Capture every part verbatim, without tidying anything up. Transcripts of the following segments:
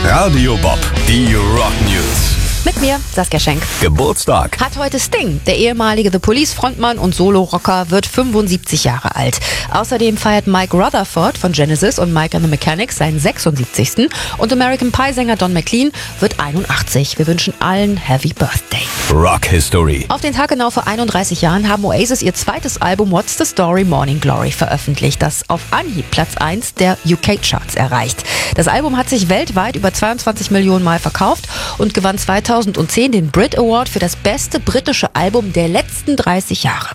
Radio Bob, die Rock News. Mit mir, Saskia Schenk. Geburtstag. Hat heute Sting. Der ehemalige The Police-Frontmann und Solo-Rocker wird fünfundsiebzig Jahre alt. Außerdem feiert Mike Rutherford von Genesis und Mike and the Mechanics seinen sechsundsiebzigsten Und American Pie-Sänger Don McLean wird einundachtzig. Wir wünschen allen Happy Birthday. Rock History. Auf den Tag genau vor einunddreißig Jahren haben Oasis ihr zweites Album What's the Story Morning Glory veröffentlicht, das auf Anhieb Platz eins der U K-Charts erreicht. Das Album hat sich weltweit über zweiundzwanzig Millionen Mal verkauft und gewann zweitausendzehn den Brit Award für das beste britische Album der letzten dreißig Jahre.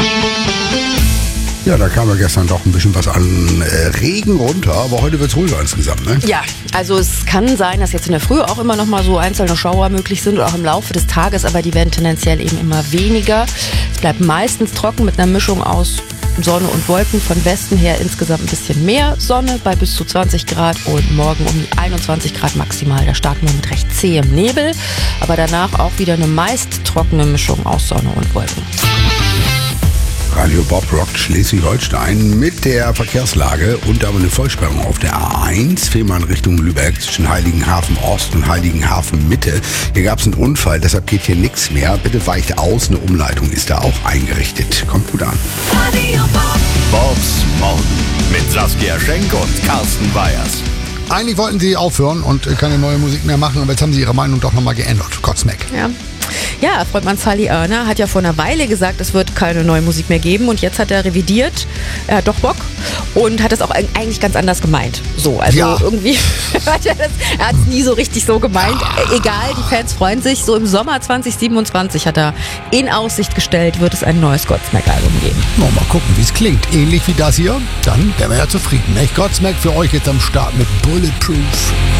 Ja, da kam ja gestern doch ein bisschen was an äh, Regen runter, aber heute wird es ruhiger insgesamt, ne? Ja, also es kann sein, dass jetzt in der Früh auch immer noch mal so einzelne Schauer möglich sind oder auch im Laufe des Tages, aber die werden tendenziell eben immer weniger. Es bleibt meistens trocken mit einer Mischung aus Sonne und Wolken, von Westen her insgesamt ein bisschen mehr Sonne bei bis zu zwanzig Grad und morgen um die einundzwanzig Grad maximal. Da starten wir mit recht zähem Nebel, aber danach auch wieder eine meist trockene Mischung aus Sonne und Wolken. Radio Bob rockt Schleswig-Holstein mit der Verkehrslage und aber eine Vollsperrung auf der A eins, Fehmarn Richtung Lübeck zwischen Heiligenhafen Ost und Heiligenhafen Mitte. Hier gab es einen Unfall, deshalb geht hier nichts mehr. Bitte weicht aus, eine Umleitung ist da auch eingerichtet. Kommt gut an. Radio Bob. Bobs Morgen mit Saskia Schenk und Carsten Weyers. Eigentlich wollten sie aufhören und keine neue Musik mehr machen, aber jetzt haben sie ihre Meinung doch nochmal geändert. Godsmack. Ja. Ja, Frontmann Sully Erna hat ja vor einer Weile gesagt, es wird keine neue Musik mehr geben und jetzt hat er revidiert, er hat doch Bock und hat es auch eigentlich ganz anders gemeint. So, also ja. irgendwie hat er das, er hat es nie so richtig so gemeint. Egal, die Fans freuen sich. So im Sommer zwanzig siebenundzwanzig hat er in Aussicht gestellt, wird es ein neues Godsmack-Album geben. No, mal gucken, wie es klingt. Ähnlich wie das hier, dann wären wir ja zufrieden. Nicht? Godsmack für euch jetzt am Start mit Bulletproof.